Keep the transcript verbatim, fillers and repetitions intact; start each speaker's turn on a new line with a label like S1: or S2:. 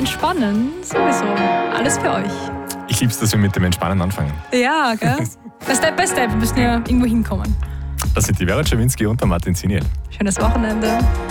S1: Entspannen, sowieso. Alles für euch.
S2: Ich lieb's, dass wir mit dem Entspannen anfangen.
S1: Ja, gell? Step by Step, wir müssen ja irgendwo hinkommen.
S2: Das sind die Vera Czerwinski und der Martin Ziniel.
S1: Schönes Wochenende.